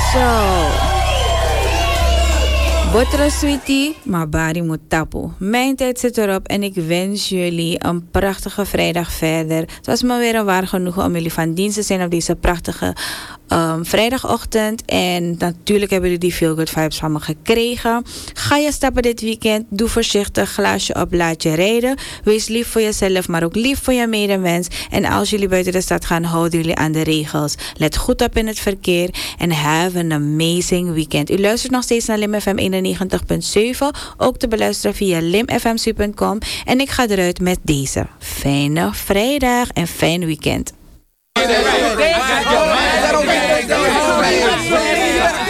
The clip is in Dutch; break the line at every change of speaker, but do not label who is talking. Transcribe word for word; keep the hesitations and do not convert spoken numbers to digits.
Zo. Botra sweetie, maar bari moet tapu. Mijn tijd zit erop en ik wens jullie een prachtige vrijdag verder. Het was me weer een waar genoegen om jullie van dienst te zijn op deze prachtige um, vrijdagochtend. En natuurlijk hebben jullie die feel good vibes van me gekregen. Ga je stappen dit weekend. Doe voorzichtig, glaasje op, laat je rijden. Wees lief voor jezelf, maar ook lief voor je medemens. En als jullie buiten de stad gaan, houden jullie aan de regels. Let goed op in het verkeer en have an amazing weekend. U luistert nog steeds naar Lim F M eenennegentig punt zeven. Ook te beluisteren via limfmc punt com. En ik ga eruit met deze. Fijne vrijdag en fijn weekend.